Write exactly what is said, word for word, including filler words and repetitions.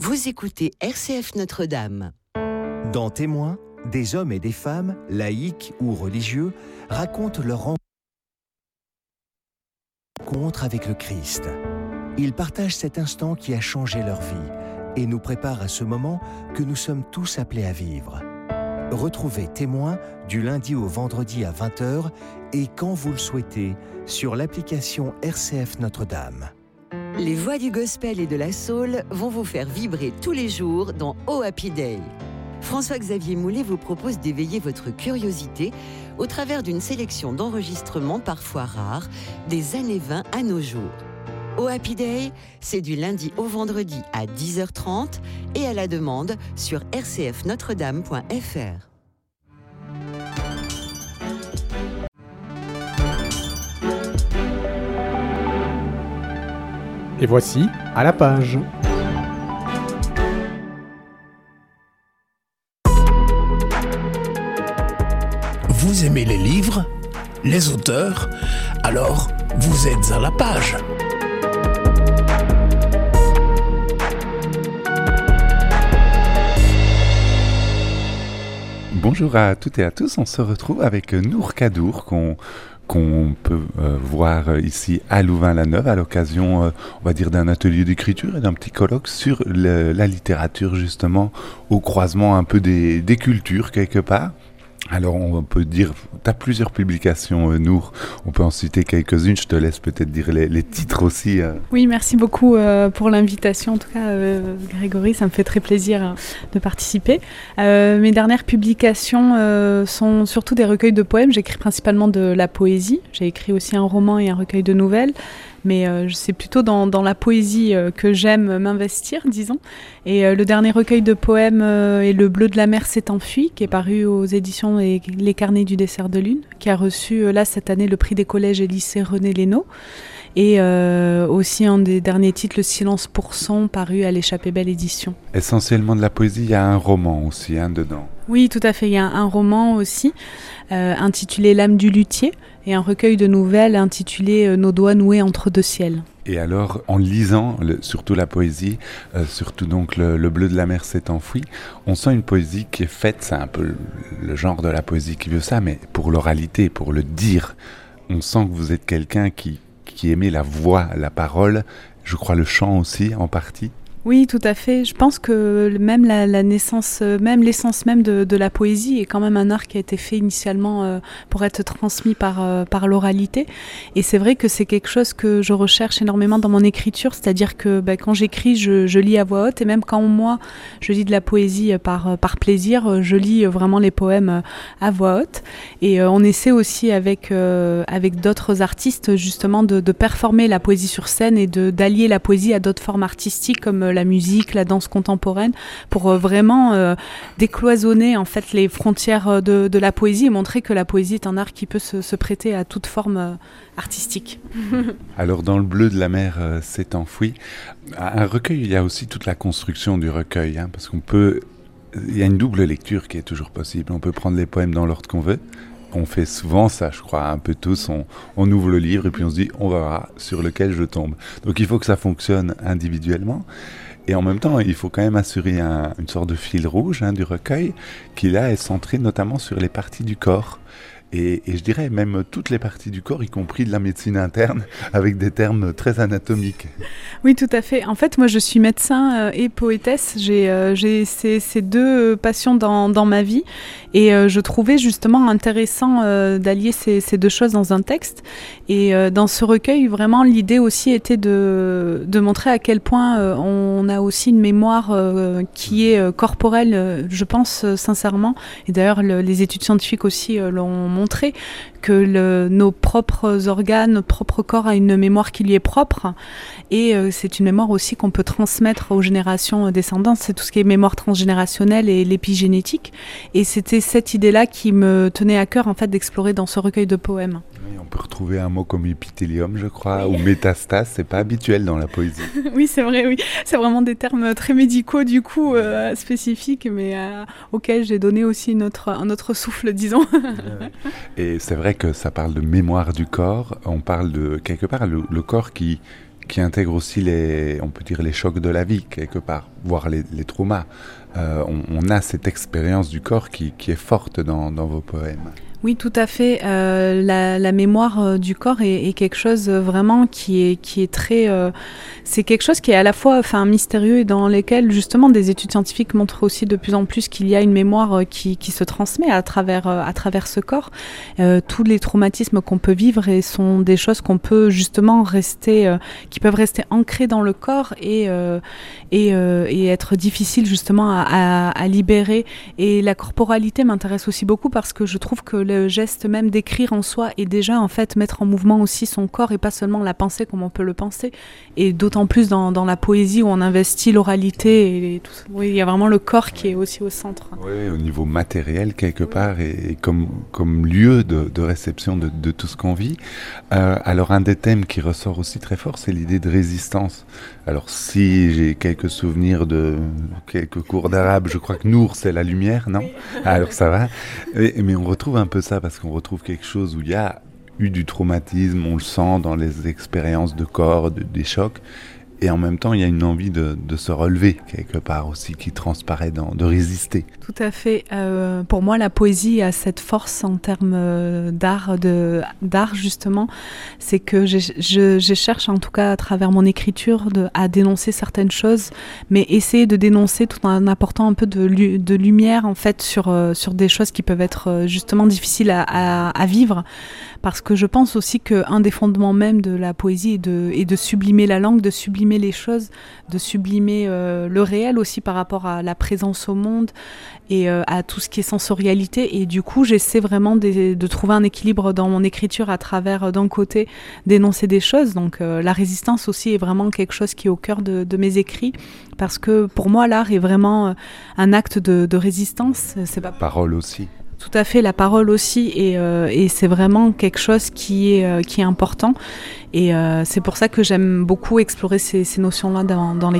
Vous écoutez R C F Notre-Dame. Dans Témoins, des hommes et des femmes, laïcs ou religieux, racontent leur rencontre avec le Christ. Ils partagent cet instant qui a changé leur vie et nous préparent à ce moment que nous sommes tous appelés à vivre. Retrouvez Témoins du lundi au vendredi à vingt heures et quand vous le souhaitez sur l'application R C F Notre-Dame. Les voix du gospel et de la soul vont vous faire vibrer tous les jours dans Oh Happy Day. François-Xavier Moulet vous propose d'éveiller votre curiosité au travers d'une sélection d'enregistrements parfois rares des années vingt à nos jours. Oh Happy Day, c'est du lundi au vendredi à dix heures trente et à la demande sur r c f notre dame point f r. Et voici à la page. Vous aimez les livres, les auteurs, alors vous êtes à la page. Bonjour à toutes et à tous, on se retrouve avec Nour Kadour qu'on qu'on peut euh, voir ici à Louvain-la-Neuve à l'occasion, euh, on va dire, d'un atelier d'écriture et d'un petit colloque sur le, la littérature, justement, au croisement un peu des, des cultures, quelque part. Alors, on peut dire, tu as plusieurs publications, euh, Nour, on peut en citer quelques-unes, je te laisse peut-être dire les, les titres aussi. Euh. Oui, merci beaucoup euh, pour l'invitation, en tout cas, euh, Grégory, ça me fait très plaisir euh, de participer. Euh, mes dernières publications euh, sont surtout des recueils de poèmes, j'écris principalement de la poésie, j'ai écrit aussi un roman et un recueil de nouvelles, mais euh, c'est plutôt dans, dans la poésie euh, que j'aime m'investir, disons. Et euh, le dernier recueil de poèmes euh, est Le bleu de la mer s'est enfui, qui est paru aux éditions Les, Les Carnets du dessert de lune, qui a reçu euh, là cette année le prix des collèges et lycées René Lénaud. Et euh, aussi un des derniers titres, Le silence pour son, paru à l'Échappée Belle Édition. Essentiellement de la poésie, il y a un roman aussi hein, dedans. Oui, tout à fait, il y a un roman aussi, euh, intitulé L'âme du luthier, et un recueil de nouvelles intitulé Nos doigts noués entre deux ciels. Et alors, en lisant, le, surtout la poésie, euh, surtout donc le, le bleu de la mer s'est enfoui, on sent une poésie qui est faite, c'est un peu le, le genre de la poésie qui veut ça, mais pour l'oralité, pour le dire. On sent que vous êtes quelqu'un qui, qui aimait la voix, la parole, je crois le chant aussi en partie. Oui, tout à fait. Je pense que même la, la naissance, même l'essence même de, de la poésie est quand même un art qui a été fait initialement euh, pour être transmis par, euh, par l'oralité. Et c'est vrai que c'est quelque chose que je recherche énormément dans mon écriture, c'est-à-dire que bah, quand j'écris, je, je lis à voix haute, et même quand moi, je lis de la poésie par, par plaisir, je lis vraiment les poèmes à voix haute. Et euh, on essaie aussi avec, euh, avec d'autres artistes justement de, de performer la poésie sur scène et de, d'allier la poésie à d'autres formes artistiques comme la musique, la danse contemporaine, pour euh, vraiment euh, décloisonner en fait les frontières de, de la poésie et montrer que la poésie est un art qui peut se, se prêter à toute forme euh, artistique. Alors dans Le bleu de la mer euh, s'est enfoui, un recueil, il y a aussi toute la construction du recueil, hein, parce qu'on peut, il y a une double lecture qui est toujours possible, on peut prendre les poèmes dans l'ordre qu'on veut. On fait souvent ça, je crois, un peu tous, on, on ouvre le livre et puis on se dit, on verra sur lequel je tombe. Donc il faut que ça fonctionne individuellement. Et en même temps, il faut quand même assurer un, une sorte de fil rouge hein, du recueil qui là est centré notamment sur les parties du corps. Et, et je dirais même toutes les parties du corps, y compris de la médecine interne, avec des termes très anatomiques. Oui, tout à fait. En fait, moi, je suis médecin euh, et poétesse. J'ai, euh, j'ai ces, ces deux passions dans, dans ma vie. Et euh, je trouvais justement intéressant euh, d'allier ces, ces deux choses dans un texte. Et euh, dans ce recueil, vraiment, l'idée aussi était de, de montrer à quel point euh, on a aussi une mémoire euh, qui est euh, corporelle, euh, je pense euh, sincèrement. Et d'ailleurs, le, les études scientifiques aussi euh, l'ont montré, que le, nos propres organes, notre propre corps a une mémoire qui lui est propre. Et euh, c'est une mémoire aussi qu'on peut transmettre aux générations descendantes. C'est tout ce qui est mémoire transgénérationnelle et l'épigénétique. Et c'était cette idée-là qui me tenait à cœur en fait, d'explorer dans ce recueil de poèmes. Oui, on peut retrouver un mot comme épithélium, je crois, oui. Ou métastase. C'est pas habituel dans la poésie. Oui, c'est vrai, oui. C'est vraiment des termes très médicaux, du coup, euh, spécifiques, mais euh, auxquels j'ai donné aussi une autre, un autre souffle, disons. Et c'est vrai que ça parle de mémoire du corps. On parle de, quelque part, le, le corps qui... qui intègre aussi les, on peut dire les chocs de la vie quelque part, voire les, les traumas. Euh, on, on a cette expérience du corps qui, qui est forte dans, dans vos poèmes. Oui, tout à fait. Euh, la, la mémoire euh, du corps est, est quelque chose euh, vraiment qui est, qui est très... Euh, c'est quelque chose qui est à la fois enfin, mystérieux et dans lequel justement des études scientifiques montrent aussi de plus en plus qu'il y a une mémoire euh, qui, qui se transmet à travers, euh, à travers ce corps. Euh, tous les traumatismes qu'on peut vivre et sont des choses qu'on peut justement rester, euh, qui peuvent rester ancrées dans le corps et, euh, et, euh, et être difficiles justement à, à, à libérer. Et la corporalité m'intéresse aussi beaucoup parce que je trouve que le geste même d'écrire en soi est déjà en fait mettre en mouvement aussi son corps et pas seulement la pensée comme on peut le penser, et d'autant plus dans, dans la poésie où on investit l'oralité et tout ça. Oui, il y a vraiment le corps qui est aussi au centre. Oui, au niveau matériel quelque part et, et comme, comme lieu de, de réception de, de tout ce qu'on vit. Euh, alors un des thèmes qui ressort aussi très fort, c'est l'idée de résistance. Alors si j'ai quelques souvenirs de quelques cours d'arabe, je crois que Nour c'est la lumière, non? Alors ça va. Et, mais on retrouve un peu ça parce qu'on retrouve quelque chose où il y a eu du traumatisme, on le sent dans les expériences de corps, de, des chocs. Et en même temps, il y a une envie de, de se relever quelque part aussi qui transparaît, dans, de résister. Tout à fait. Euh, pour moi, la poésie a cette force en termes euh, d'art, de, d'art justement. C'est que je, je, je cherche en tout cas à travers mon écriture de, à dénoncer certaines choses, mais essayer de dénoncer tout en apportant un peu de, de lumière en fait sur, euh, sur des choses qui peuvent être justement difficiles à, à, à vivre. Parce que je pense aussi qu'un des fondements même de la poésie est de, est de sublimer la langue, de sublimer les choses, de sublimer euh, le réel aussi par rapport à la présence au monde et euh, à tout ce qui est sensorialité. Et du coup, j'essaie vraiment de, de trouver un équilibre dans mon écriture à travers, d'un côté, d'énoncer des choses. Donc euh, la résistance aussi est vraiment quelque chose qui est au cœur de, de mes écrits. Parce que pour moi, l'art est vraiment un acte de, de résistance. C'est pas... Parole aussi. Tout à fait, la parole aussi, et, euh, et c'est vraiment quelque chose qui est, euh, qui est important. Et euh, c'est pour ça que j'aime beaucoup explorer ces, ces notions-là dans, dans les